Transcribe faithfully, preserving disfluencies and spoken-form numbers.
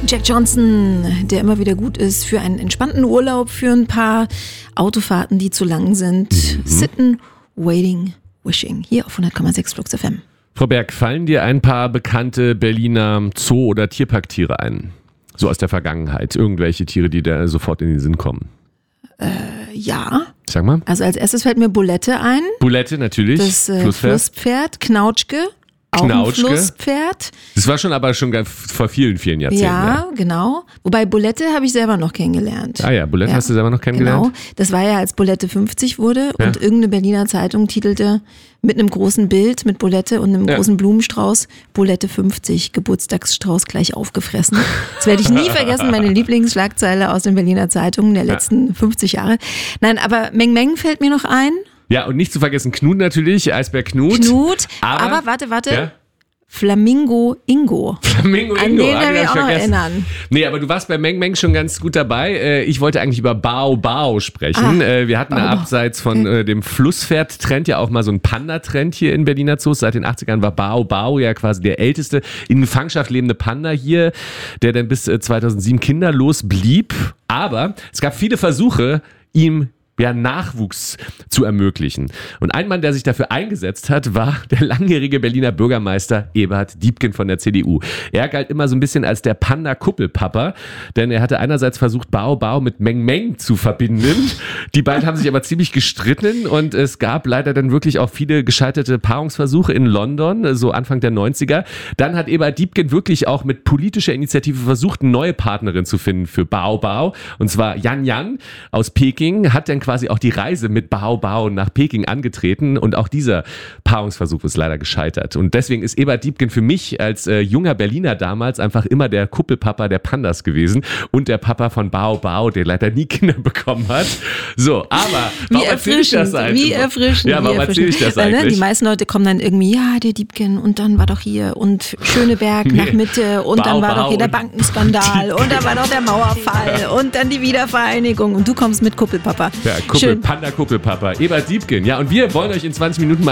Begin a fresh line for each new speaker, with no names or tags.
Jack Johnson, der immer wieder gut ist für einen entspannten Urlaub, für ein paar Autofahrten, die zu lang sind. Mhm. Sitten, Waiting, Wishing. Hier auf hundert Komma sechs Flux F M.
Frau Berg, fallen dir ein paar bekannte Berliner Zoo- oder Tierparktiere ein? So aus der Vergangenheit. Irgendwelche Tiere, die da sofort in den Sinn kommen.
Äh, ja.
Sag mal.
Also als erstes fällt mir Bulette ein.
Bulette, natürlich.
Das äh,
Flusspferd.
Flusspferd. Knautschke. Auch
Knautschke.
ein Flusspferd.
Das war schon aber schon vor vielen, vielen Jahrzehnten.
Ja,
ja.
genau. Wobei Bulette habe ich selber noch kennengelernt.
Ah ja, Bulette ja. hast du selber noch kennengelernt?
Genau. Das war ja, als Bulette fünfzig wurde
ja.
und irgendeine Berliner Zeitung titelte mit einem großen Bild mit Bulette und einem ja. großen Blumenstrauß, Bulette fünfzig, Geburtstagsstrauß gleich aufgefressen. Das werde ich nie vergessen, meine Lieblingsschlagzeile aus den Berliner Zeitungen der letzten ja. fünfzig Jahre. Nein, aber Meng Meng fällt mir noch ein.
Ja, und nicht zu vergessen Knut natürlich, Eisbär Knut.
Knut, aber, aber warte, warte. Ja? Flamingo Ingo.
Flamingo Ingo.
An den
ah,
kann ich mich auch noch
vergessen.
erinnern.
Nee, aber du warst bei Meng Meng schon ganz gut dabei. Ich wollte eigentlich über Bao Bao sprechen. Ah, Wir hatten Bao, abseits von okay. dem Flusspferd-Trend ja auch mal so einen Panda-Trend hier in Berliner Zoos. Seit den achtzigern war Bao Bao ja quasi der älteste in Gefangenschaft lebende Panda hier, der dann bis zweitausendsieben kinderlos blieb. Aber es gab viele Versuche, ihm ja, Nachwuchs zu ermöglichen. Und ein Mann, der sich dafür eingesetzt hat, war der langjährige Berliner Bürgermeister Eberhard Diepgen von der C D U. Er galt immer so ein bisschen als der Panda-Kuppelpapa, denn er hatte einerseits versucht, Bao Bao mit Meng Meng zu verbinden. Die beiden haben sich aber ziemlich gestritten und es gab leider dann wirklich auch viele gescheiterte Paarungsversuche in London, so Anfang der neunziger. Dann hat Eberhard Diepgen wirklich auch mit politischer Initiative versucht, eine neue Partnerin zu finden für Bao Bao. Und zwar Yan Yan aus Peking hat dann quasi auch die Reise mit Bao Bao nach Peking angetreten und auch dieser Paarungsversuch ist leider gescheitert. Und deswegen ist Eberhard Diepgen für mich als äh, junger Berliner damals einfach immer der Kuppelpapa der Pandas gewesen und der Papa von Bao Bao, der leider nie Kinder bekommen hat. So, aber warum erzähle ich das eigentlich?
Wie erfrischend.
Ja, warum erzähle ich das
Weil,
eigentlich?
Ne, die meisten Leute kommen dann irgendwie, ja, der Diepgen und dann war doch hier und Schöneberg nee. nach Mitte und Bao dann war Bao doch hier der Bankenskandal und dann war doch der Mauerfall und dann die Wiedervereinigung und du kommst mit Kuppelpapa.
Ja, Kuppel, Panda-Kuppelpapa, Eberhard Diepgen. Ja, und wir wollen euch in zwanzig Minuten mal